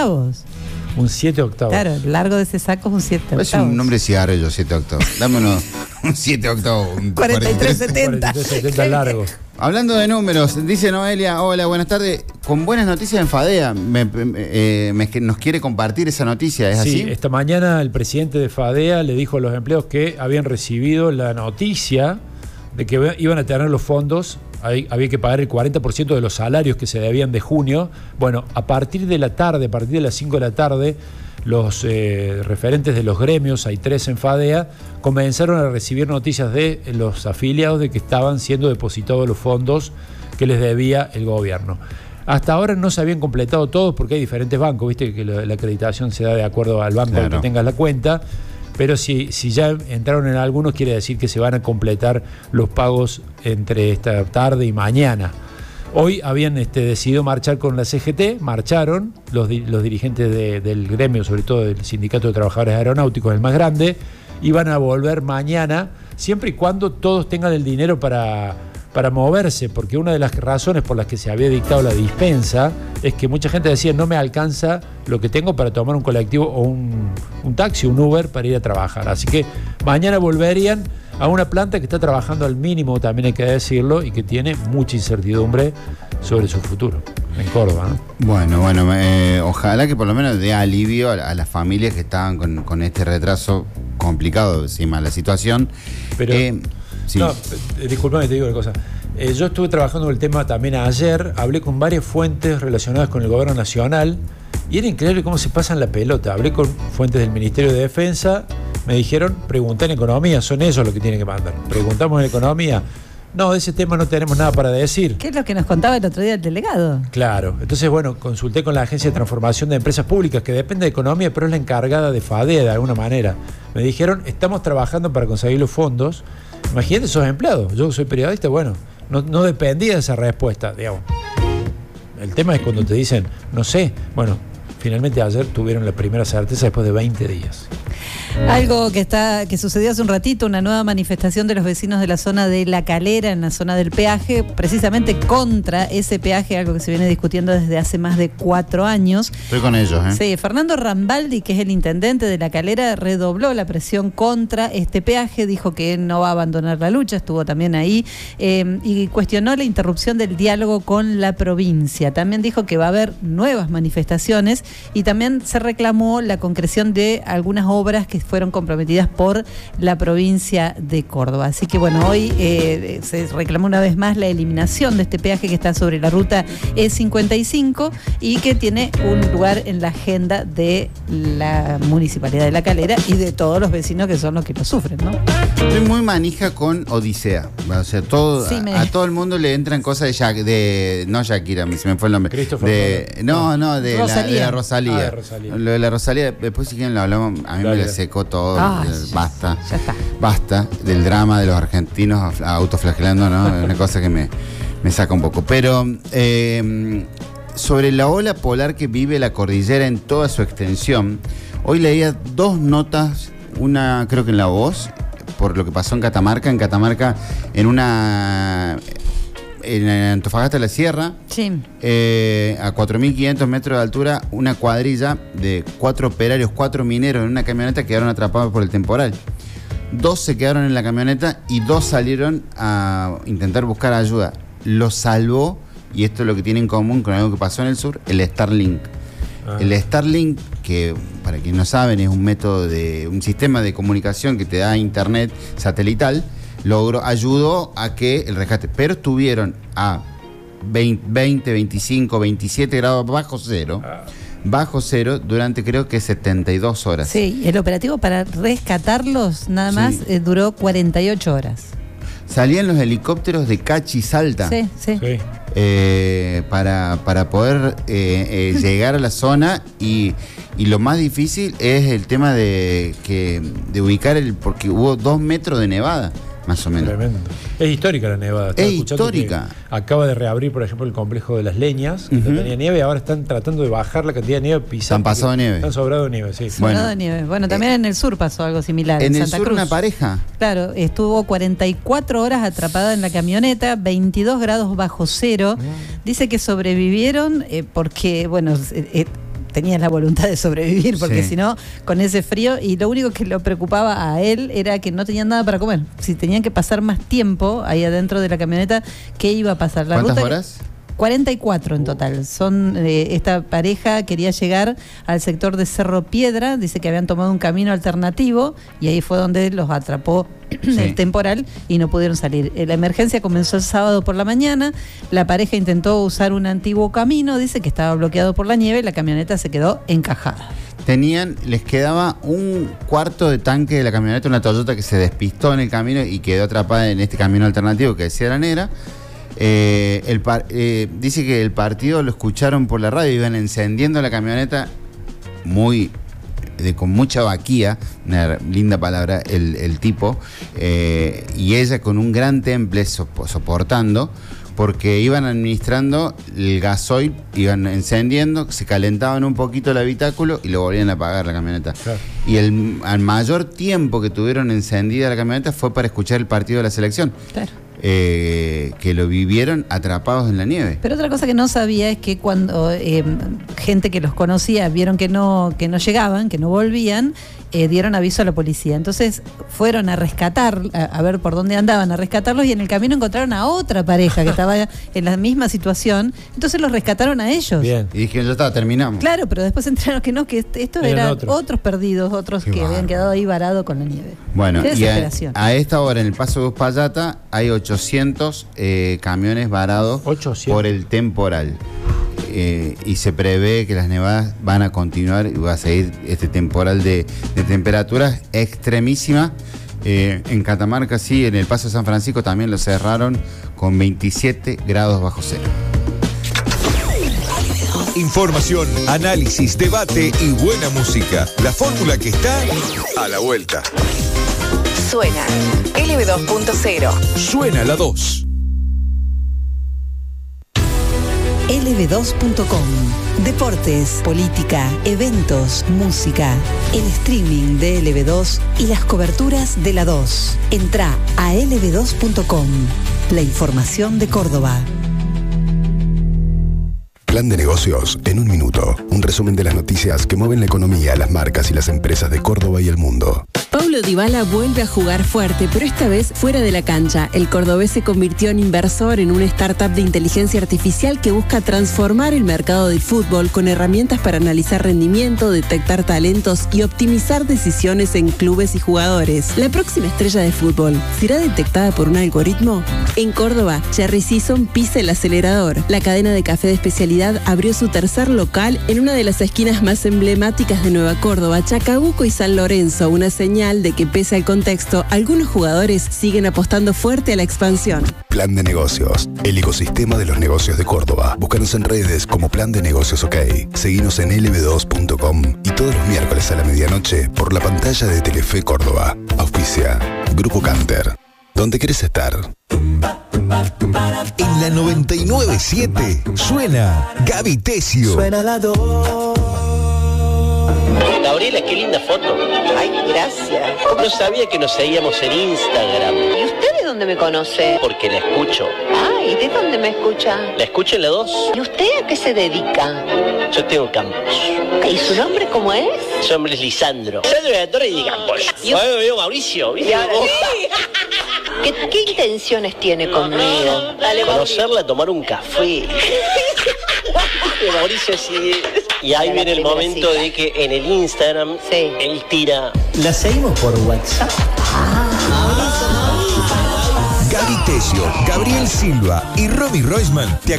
octavos. Un 7 octavos. Claro, el largo de ese saco es un 7 octavos. Es un nombre cigarrillo, 7 octavos. Dámonos un 7 octavos. Un 4370. 4370 largo. Hablando de números, dice Noelia, hola, buenas tardes. Con buenas noticias en FADEA. Nos quiere compartir esa noticia, ¿es así? Sí, esta mañana el presidente de FADEA le dijo a los empleados que habían recibido la noticia de que iban a tener los fondos. Había que pagar el 40% de los salarios que se debían de junio. Bueno, a partir de la tarde, a partir de las 5 de la tarde, los referentes de los gremios, hay 3 en FADEA, comenzaron a recibir noticias de los afiliados de que estaban siendo depositados los fondos que les debía el gobierno. Hasta ahora no se habían completado todos porque hay diferentes bancos, viste que la acreditación se da de acuerdo al banco al que tengas la cuenta. Pero si ya entraron en algunos, quiere decir que se van a completar los pagos entre esta tarde y mañana. Hoy habían decidido marchar con la CGT, marcharon los dirigentes del gremio, sobre todo del Sindicato de Trabajadores Aeronáuticos, el más grande, y van a volver mañana, siempre y cuando todos tengan el dinero para moverse, porque una de las razones por las que se había dictado la dispensa es que mucha gente decía no me alcanza lo que tengo para tomar un colectivo o un taxi, un Uber para ir a trabajar. Así que mañana volverían a una planta que está trabajando al mínimo, también hay que decirlo, y que tiene mucha incertidumbre sobre su futuro en Córdoba, ¿no? Bueno, ojalá que por lo menos dé alivio a las familias que estaban con este retraso complicado encima de la situación. Pero sí. No, disculpame, te digo una cosa. Yo estuve trabajando el tema también ayer, hablé con varias fuentes relacionadas con el gobierno nacional y era increíble cómo se pasan la pelota. Hablé con fuentes del Ministerio de Defensa, me dijeron, pregunté en economía, son ellos los que tienen que mandar. Preguntamos en economía, no, de ese tema no tenemos nada para decir. ¿Qué es lo que nos contaba el otro día el delegado? Claro, entonces bueno, consulté con la Agencia de Transformación de Empresas Públicas, que depende de economía, pero es la encargada de FADEA de alguna manera. Me dijeron, estamos trabajando para conseguir los fondos. Imagínate esos empleados, yo soy periodista, bueno, no dependía de esa respuesta, digamos. El tema es cuando te dicen, no sé, bueno, finalmente ayer tuvieron la primera certeza después de 20 días. Algo que sucedió hace un ratito, una nueva manifestación de los vecinos de la zona de La Calera, en la zona del peaje, precisamente contra ese peaje, algo que se viene discutiendo desde hace más de 4 años. Estoy con ellos, ¿eh? Sí, Fernando Rambaldi, que es el intendente de La Calera, redobló la presión contra este peaje, dijo que no va a abandonar la lucha, estuvo también ahí, y cuestionó la interrupción del diálogo con la provincia. También dijo que va a haber nuevas manifestaciones y también se reclamó la concreción de algunas obras que fueron comprometidas por la provincia de Córdoba. Así que bueno, hoy se reclamó una vez más la eliminación de este peaje que está sobre la ruta E55 y que tiene un lugar en la agenda de la Municipalidad de La Calera y de todos los vecinos que son los que lo sufren, ¿no? Estoy muy manija con Odisea. O sea, a todo el mundo le entran cosas no Shakira, se me fue el nombre. De la Rosalía. Lo de la Rosalía, después si quieren lo hablamos, a mí me la secó todo. Basta. Ya está. Basta del drama de los argentinos autoflagelando, ¿no? Una cosa que me saca un poco. Pero sobre la ola polar que vive la cordillera en toda su extensión, hoy leía 2 notas, una creo que en La Voz, por lo que pasó en Catamarca. En Catamarca, en Antofagasta de la Sierra, sí. A 4.500 metros de altura, una cuadrilla de 4 operarios, 4 mineros en una camioneta quedaron atrapados por el temporal. 2 se quedaron en la camioneta y 2 salieron a intentar buscar ayuda. Los salvó, y esto es lo que tiene en común con algo que pasó en el sur, el Starlink. El Starlink, que para quienes no saben es un sistema de comunicación que te da internet satelital, ayudó a que el rescate, pero estuvieron a 20, 25, 27 grados bajo cero durante creo que 72 horas. Sí, el operativo para rescatarlos nada más duró 48 horas. Salían los helicópteros de Cachi Salta. Sí. Para poder llegar a la zona y lo más difícil es el tema de ubicar porque hubo 2 metros de nevada. Más o menos. Tremendo. Es histórica la nevada. Es histórica. Acaba de reabrir, por ejemplo, el complejo de las Leñas, que no tenía nieve, y ahora están tratando de bajar la cantidad de nieve pisada. Han pasado de nieve. Están sobrado de nieve, sí. Bueno, también en el sur pasó algo similar. En Santa el sur Cruz. Una pareja. Claro, estuvo 44 horas atrapada en la camioneta, 22 grados bajo cero. Dice que sobrevivieron porque, bueno, tenías la voluntad de sobrevivir, porque si no, con ese frío, y lo único que lo preocupaba a él era que no tenían nada para comer. Si tenían que pasar más tiempo ahí adentro de la camioneta, ¿qué iba a pasar? ¿Cuántas horas? 44 en total. Esta pareja quería llegar al sector de Cerro Piedra, dice que habían tomado un camino alternativo y ahí fue donde los atrapó el temporal y no pudieron salir. La emergencia comenzó el sábado por la mañana, la pareja intentó usar un antiguo camino, dice que estaba bloqueado por la nieve y la camioneta se quedó encajada. Les quedaba un cuarto de tanque de la camioneta, una Toyota que se despistó en el camino y quedó atrapada en este camino alternativo que decía la negra. Dice que el partido lo escucharon por la radio, iban encendiendo la camioneta con mucha vaquía, una linda palabra el tipo, y ella con un gran temple soportando, porque iban administrando el gasoil, iban encendiendo, se calentaban un poquito el habitáculo y lo volvían a apagar la camioneta. Claro. Y el mayor tiempo que tuvieron encendida la camioneta fue para escuchar el partido de la selección. Claro. Que lo vivieron atrapados en la nieve. Pero otra cosa que no sabía es que cuando gente que los conocía vieron que no llegaban, que no volvían, dieron aviso a la policía. Entonces fueron a rescatar, a ver por dónde andaban, a rescatarlos, y en el camino encontraron a otra pareja que estaba en la misma situación. Entonces los rescataron a ellos. Bien. Y dijeron, ya está, terminamos. Claro, pero después se enteraron que no, que estos eran otros perdidos, otros que habían quedado ahí varados con la nieve. Bueno, y a esta hora en el Paso de Uspallata hay 800 camiones varados por el temporal. Y se prevé que las nevadas van a continuar y va a seguir este temporal de temperaturas extremísimas. En Catamarca, sí, en el Paso de San Francisco también lo cerraron con 27 grados bajo cero. Información, análisis, debate y buena música. La fórmula que está a la vuelta. Suena LB2.0. Suena la 2. LB2.com. Deportes, política, eventos, música, el streaming de LB2 y las coberturas de la 2. Entrá a LB2.com. La información de Córdoba. Plan de negocios en un minuto. Un resumen de las noticias que mueven la economía, las marcas y las empresas de Córdoba y el mundo. Paulo Dybala vuelve a jugar fuerte, pero esta vez fuera de la cancha. El cordobés se convirtió en inversor en una startup de inteligencia artificial que busca transformar el mercado del fútbol con herramientas para analizar rendimiento, detectar talentos y optimizar decisiones en clubes y jugadores. La próxima estrella de fútbol será detectada por un algoritmo. En Córdoba, Cherry Season pisa el acelerador. La cadena de café de especialidad abrió su tercer local en una de las esquinas más emblemáticas de Nueva Córdoba, Chacabuco y San Lorenzo, una señal de que pese al contexto, algunos jugadores siguen apostando fuerte a la expansión. Plan de negocios, el ecosistema de los negocios de Córdoba. Búscanos en redes como Plan de Negocios OK. Seguinos en lb2.com y todos los miércoles a la medianoche por la pantalla de Telefe Córdoba. Auspicia Grupo Canter. ¿Dónde querés estar? En la 99.7 suena Gaby Tesio. Suena la 2. Gabriela, qué linda foto. Ay, gracias. No sabía que nos seguíamos en Instagram. ¿Y usted de dónde me conoce? Porque la escucho. Ay, ¿de dónde me escucha? La escucho en la 2. ¿Y usted a qué se dedica? Yo tengo campos. ¿Y su nombre cómo es? Su nombre es Lisandro. Soy de la Torre de Campos. Ahora me veo Mauricio. ¿Y ahora sí? ¿Qué intenciones tiene conmigo? Dale, conocerla, tomar un café. Mauricio, sí. Y ahí viene el momento de que en el Instagram él tira. La seguimos por WhatsApp. Gaby Tesio, Gabriel Silva y Romy Roisman te